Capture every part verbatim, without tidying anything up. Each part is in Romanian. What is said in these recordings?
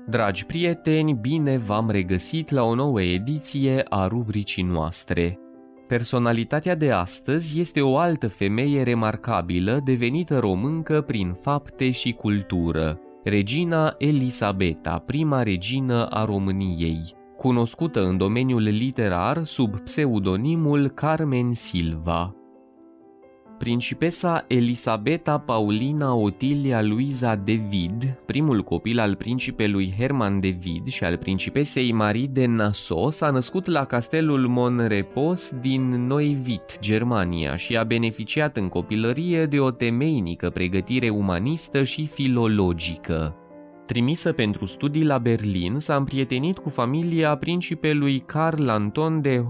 Dragi prieteni, bine v-am regăsit la o nouă ediție a rubricii noastre. Personalitatea de astăzi este o altă femeie remarcabilă, devenită româncă prin fapte și cultură, regina Elisabeta, prima regină a României, cunoscută în domeniul literar sub pseudonimul Carmen Silva. Principesa Elisabeta Paulina Otilia Luiza de Vid, primul copil al principelui Herman de Vid și al principesei Marie de Nassau, s-a născut la castelul Monrepos din Neuwied, Germania, și a beneficiat în copilărie de o temeinică pregătire umanistă și filologică. Trimisă pentru studii la Berlin, s-a împrietenit cu familia principelui Carl Anton de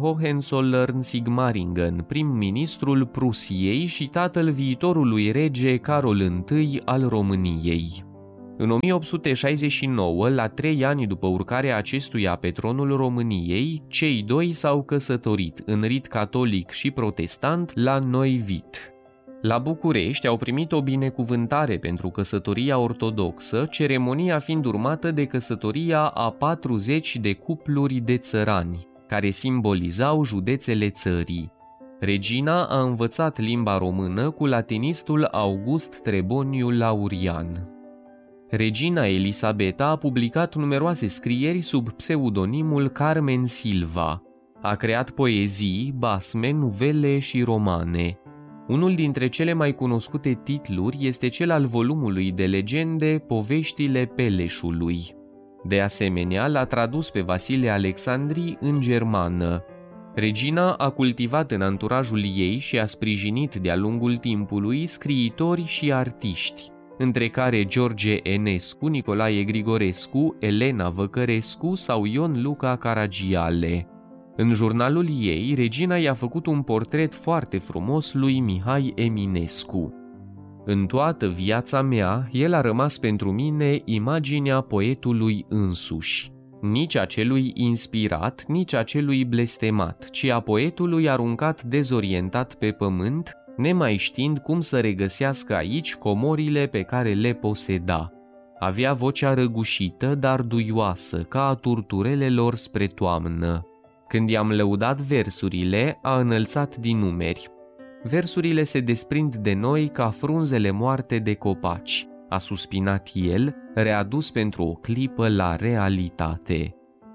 Hohenzollern-Sigmaringen, prim-ministrul Prusiei și tatăl viitorului rege Carol I al României. În o mie opt sute șaizeci și nouă, la trei ani după urcarea acestuia pe tronul României, cei doi s-au căsătorit în rit catolic și protestant la Neuwied. La București au primit o binecuvântare pentru căsătoria ortodoxă, ceremonia fiind urmată de căsătoria a patruzeci de cupluri de țărani, care simbolizau județele țării. Regina a învățat limba română cu latinistul August Treboniu Laurian. Regina Elisabeta a publicat numeroase scrieri sub pseudonimul Carmen Silva. A creat poezii, basme, nuvele și romane. Unul dintre cele mai cunoscute titluri este cel al volumului de legende Poveștile Peleșului. De asemenea, l-a tradus pe Vasile Alexandri în germană. Regina a cultivat în anturajul ei și a sprijinit de-a lungul timpului scriitori și artiști, între care George Enescu, Nicolae Grigorescu, Elena Văcărescu sau Ion Luca Caragiale. În jurnalul ei, regina i-a făcut un portret foarte frumos lui Mihai Eminescu. În toată viața mea, el a rămas pentru mine imaginea poetului însuși, nici a celui inspirat, nici a celui blestemat, ci a poetului aruncat dezorientat pe pământ, nemai știind cum să regăsească aici comorile pe care le poseda. Avea vocea răgușită, dar duioasă, ca a turturelelor spre toamnă. Când i-am lăudat versurile, a înălțat din numeri. Versurile se desprind de noi ca frunzele moarte de copaci, a suspinat el, readus pentru o clipă la realitate.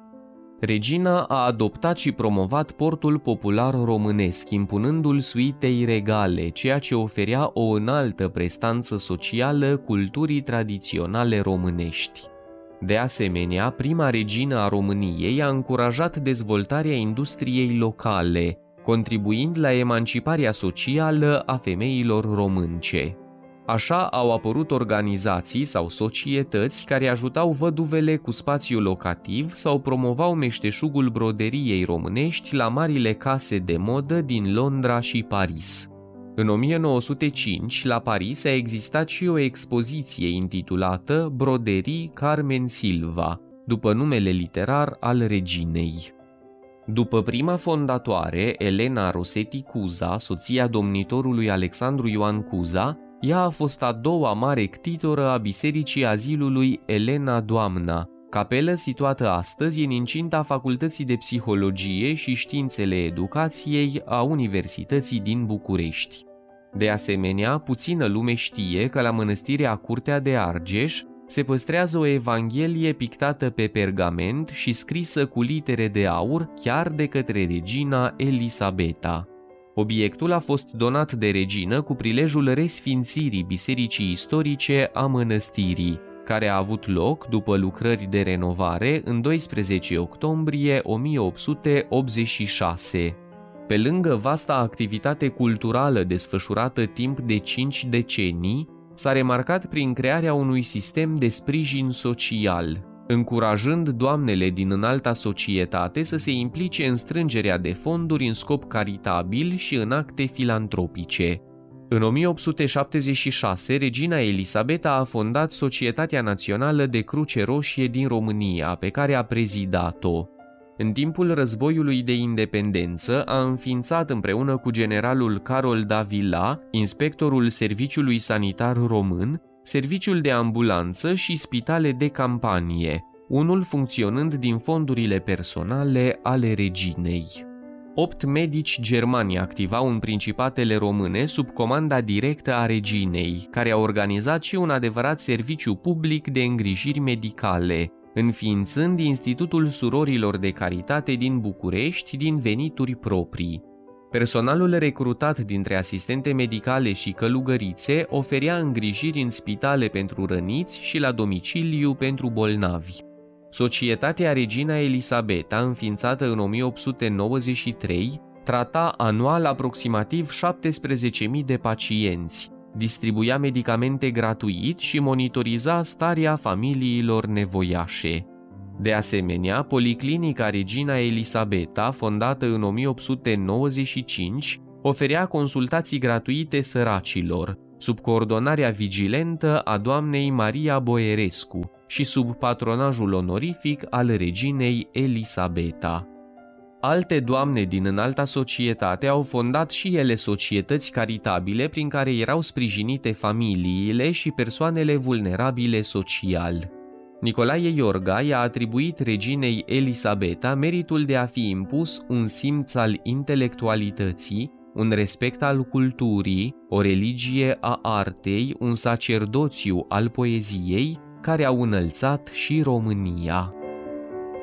Regina a adoptat și promovat portul popular românesc, impunându-l suitei regale, ceea ce oferea o înaltă prestanță socială culturii tradiționale românești. De asemenea, prima regină a României a încurajat dezvoltarea industriei locale, contribuind la emanciparea socială a femeilor românce. Așa au apărut organizații sau societăți care ajutau văduvele cu spațiu locativ sau promovau meșteșugul broderiei românești la marile case de modă din Londra și Paris. În o mie nouă sute cinci, la Paris a existat și o expoziție intitulată Broderii Carmen Silva, după numele literar al reginei. După prima fondatoare, Elena Rosetti Cuza, soția domnitorului Alexandru Ioan Cuza, ea a fost a doua mare ctitoră a Bisericii Azilului Elena Doamna, capelă situată astăzi în incinta Facultății de Psihologie și Științele Educației a Universității din București. De asemenea, puțină lume știe că la mănăstirea Curtea de Argeș se păstrează o evanghelie pictată pe pergament și scrisă cu litere de aur chiar de către regina Elisabeta. Obiectul a fost donat de regină cu prilejul resfințirii bisericii istorice a mănăstirii, care a avut loc după lucrări de renovare în doisprezece octombrie o mie opt sute optzeci și șase. Pe lângă vasta activitate culturală desfășurată timp de cinci decenii, s-a remarcat prin crearea unui sistem de sprijin social, încurajând doamnele din înalta societate să se implice în strângerea de fonduri în scop caritabil și în acte filantropice. În o mie opt sute șaptezeci și șase, regina Elisabeta a fondat Societatea Națională de Cruce Roșie din România, pe care a prezidat-o. În timpul războiului de independență a înființat împreună cu generalul Carol Davila, inspectorul Serviciului Sanitar Român, serviciul de ambulanță și spitale de campanie, unul funcționând din fondurile personale ale reginei. Opt medici germani activau în principatele române sub comanda directă a reginei, care a organizat și un adevărat serviciu public de îngrijiri medicale, înființând Institutul Surorilor de Caritate din București din venituri proprii. Personalul recrutat dintre asistente medicale și călugărițe oferea îngrijiri în spitale pentru răniți și la domiciliu pentru bolnavi. Societatea Regina Elisabeta, înființată în o mie opt sute nouăzeci și trei, trata anual aproximativ șaptesprezece mii de pacienți, distribuia medicamente gratuit și monitoriza starea familiilor nevoiașe. De asemenea, Policlinica Regina Elisabeta, fondată în o mie opt sute nouăzeci și cinci, oferea consultații gratuite săracilor, sub coordonarea vigilentă a doamnei Maria Boierescu și sub patronajul onorific al reginei Elisabeta. Alte doamne din înalta societate au fondat și ele societăți caritabile prin care erau sprijinite familiile și persoanele vulnerabile social. Nicolae Iorga i-a atribuit reginei Elisabeta meritul de a fi impus un simț al intelectualității, un respect al culturii, o religie a artei, un sacerdoțiu al poeziei, care au înălțat și România.